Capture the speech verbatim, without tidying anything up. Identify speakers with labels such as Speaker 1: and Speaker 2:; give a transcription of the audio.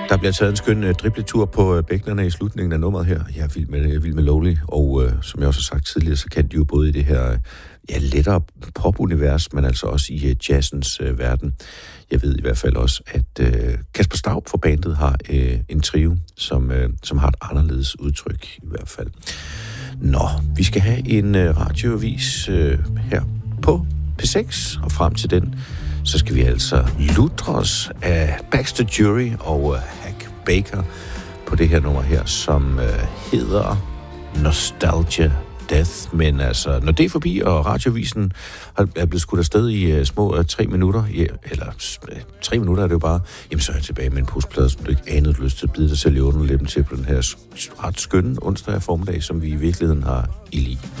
Speaker 1: Der bliver taget en skøn uh, dribletur på uh, bækkenerne i slutningen af nummeret her. Jeg er vild med, jeg er vild med Lowly, og uh, som jeg også har sagt tidligere, så kan de jo både i det her uh, ja, lettere popunivers, men altså også i uh, jazzens uh, verden. Jeg ved i hvert fald også, at uh, Kasper Staup fra bandet har uh, en trio, som, uh, som har et anderledes udtryk i hvert fald. Nå, vi skal have en uh, radioavis uh, her på P seks, og frem til den, så skal vi altså lutres af Baxter Jury og uh, Hack Baker på det her nummer her, som uh, hedder Nostalgia Death. Men altså, når det er forbi, og radiovisen er blevet skudt afsted i uh, små uh, tre minutter, ja, eller uh, tre minutter er det jo bare, jamen så er jeg tilbage med en pusplade, som du ikke anede lyst til at bide dig selv i underlæben til på den her ret skønne onsdag formiddag, som vi i virkeligheden har ild i.